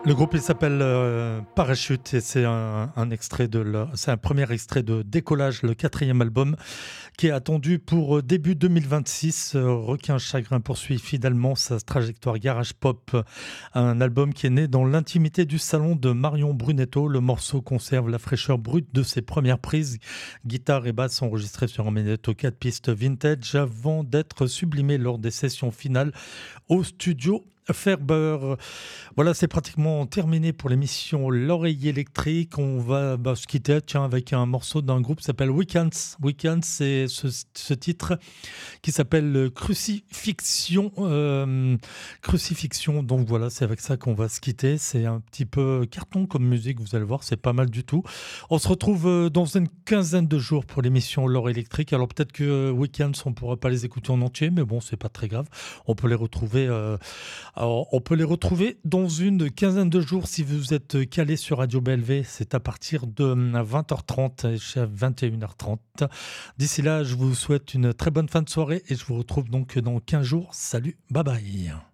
Le groupe il s'appelle Parachute et c'est c'est un premier extrait de Décollage, le quatrième album qui est attendu pour début 2026. Requin Chagrin poursuit fidèlement sa trajectoire garage pop, un album qui est né dans l'intimité du salon de Marion Brunetto. Le morceau conserve la fraîcheur brute de ses premières prises, guitare et basse enregistrées sur un Magneto 4 pistes vintage avant d'être sublimé lors des sessions finales au studio Ferber. Voilà, c'est pratiquement terminé pour l'émission L'Oreille électrique. On va se quitter avec un morceau d'un groupe qui s'appelle Weekends. Weekends, c'est ce titre qui s'appelle Crucifixion. Crucifixion, donc voilà, c'est avec ça qu'on va se quitter. C'est un petit peu carton comme musique, vous allez voir, c'est pas mal du tout. On se retrouve dans une quinzaine de jours pour l'émission L'Oreille électrique. Alors peut-être que Weekends, on ne pourra pas les écouter en entier, mais bon, c'est pas très grave. On peut les retrouver... Alors, on peut les retrouver dans une quinzaine de jours si vous êtes calé sur Radio BLV. C'est à partir de 20h30 et 21h30. D'ici là, je vous souhaite une très bonne fin de soirée et je vous retrouve donc dans 15 jours. Salut, bye bye.